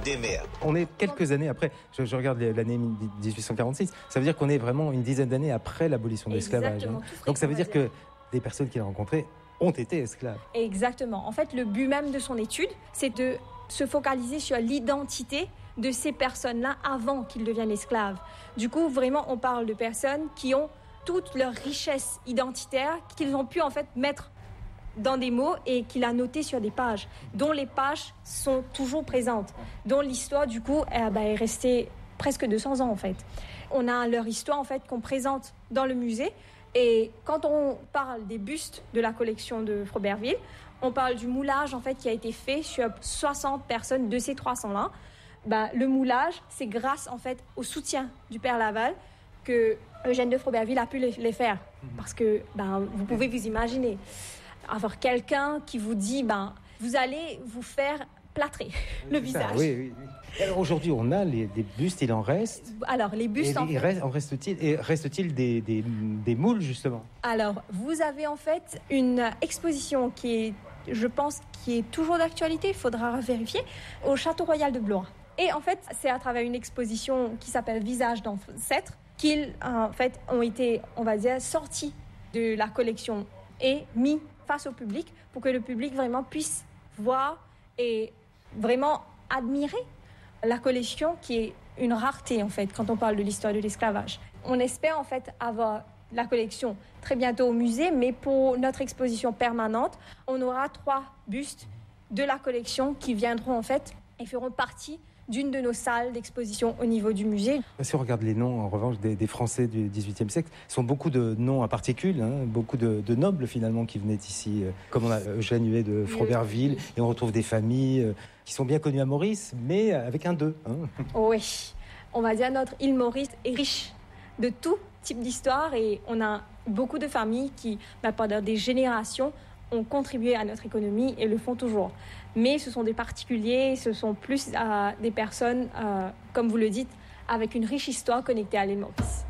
démerde. On est quelques années après, je regarde l'année 1846, ça veut dire qu'on est vraiment une dizaine d'années après l'abolition de l'esclavage. Hein. Donc ça veut dire que les personnes qu'il a rencontrées ont été esclaves. Exactement. En fait, le but même de son étude, c'est de se focaliser sur l'identité de ces personnes-là avant qu'ils deviennent esclaves. Du coup, vraiment, on parle de personnes qui ont toute leur richesse identitaire qu'ils ont pu en fait mettre dans des mots et qu'il a noté sur des pages, dont les pages sont toujours présentes, dont l'histoire du coup est restée presque 200 ans en fait. On a leur histoire en fait qu'on présente dans le musée et quand on parle des bustes de la collection de Froberville, on parle du moulage en fait qui a été fait sur 60 personnes de ces 300-là. Le moulage, c'est grâce en fait au soutien du père Laval que Eugène de Froberville a pu les faire. Parce que vous pouvez vous imaginer avoir quelqu'un qui vous dit vous allez vous faire plâtrer le visage. Oui. Alors aujourd'hui, on a des bustes, il en reste. Alors les bustes, reste-t-il des moules justement? Alors vous avez en fait une exposition qui est, je pense, qui est toujours d'actualité. Il faudra vérifier au Château Royal de Blois. Et en fait, c'est à travers une exposition qui s'appelle Visage d'ancêtre qu'ils en fait ont été, on va dire, sortis de la collection et mis face au public pour que le public vraiment puisse voir et vraiment admirer la collection qui est une rareté en fait quand on parle de l'histoire de l'esclavage. On espère en fait avoir la collection très bientôt au musée, mais pour notre exposition permanente, on aura 3 bustes de la collection qui viendront en fait et feront partie d'une de nos salles d'exposition au niveau du musée. Si on regarde les noms, en revanche, des Français du XVIIIe siècle, ce sont beaucoup de noms à particules, beaucoup de nobles finalement qui venaient ici, comme on a Eugène Huet de Froberville, et on retrouve des familles qui sont bien connues à Maurice, mais avec un 2. Oui, on va dire notre île Maurice est riche de tout type d'histoire et on a beaucoup de familles qui, pendant des générations, ont contribué à notre économie et le font toujours. Mais ce sont des particuliers, ce sont plus des personnes, comme vous le dites, avec une riche histoire connectée à l'île Maurice.